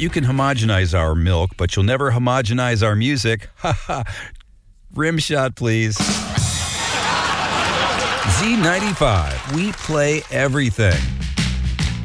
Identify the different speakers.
Speaker 1: You can homogenize our milk, but you'll never homogenize our music. Ha ha. Rim shot, please. Z95. We play everything.